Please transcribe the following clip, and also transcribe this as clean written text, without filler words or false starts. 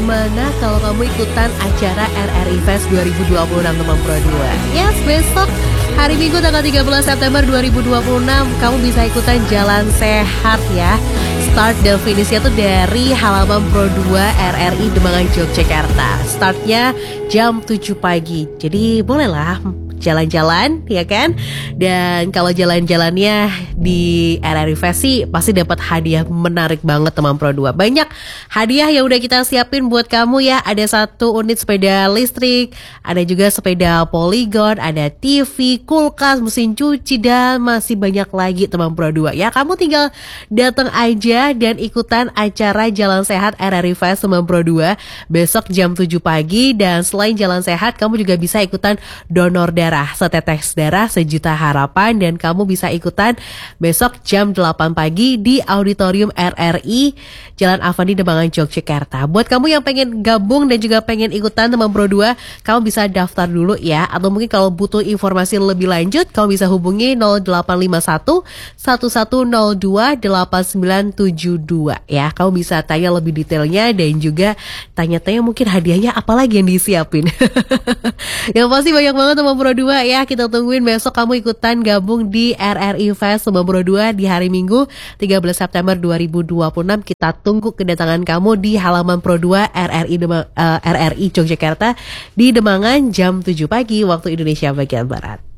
gimana kalau kamu ikutan acara RRI Fest 2026 teman Pro 2? Yes, besok hari Minggu tanggal 13 September 2026 kamu bisa ikutan jalan sehat ya. Start dan finishnya tuh dari halaman Pro 2 RRI Demangan Yogyakarta. Startnya jam 7 pagi. Jadi bolehlah jalan-jalan ya kan. Dan kalau jalan-jalannya di RRI Fest sih pasti dapat hadiah menarik banget teman Pro 2. Banyak hadiah yang udah kita siapin buat kamu ya. Ada 1 unit sepeda listrik, ada juga sepeda Polygon, ada TV, kulkas, mesin cuci, dan masih banyak lagi teman Pro 2 ya. Kamu tinggal datang aja dan ikutan acara Jalan Sehat RRI Fest teman Pro 2 besok jam 7 pagi. Dan selain jalan sehat, kamu juga bisa ikutan donor darah, setetes darah sejuta harapan. Dan kamu bisa ikutan besok jam 8 pagi di Auditorium RRI Jalan Avandi Demangan Yogyakarta. Buat kamu yang pengen gabung dan juga pengen ikutan teman Pro 2, kamu bisa daftar dulu ya. Atau mungkin kalau butuh informasi lebih lanjut, kamu bisa hubungi 0851 1102 8972 ya. Kamu bisa tanya lebih detailnya dan juga tanya-tanya mungkin hadiahnya apalagi yang disiapin. Yang pasti banyak banget teman Pro 2 ya. Kita tungguin besok kamu ikutan gabung di RRI Fest teman Pro 2 di hari Minggu 13 September 2026. Kita tunggu kedatangan kamu di halaman Pro 2 RRI Yogyakarta di Demangan jam 7 pagi waktu Indonesia bagian Barat.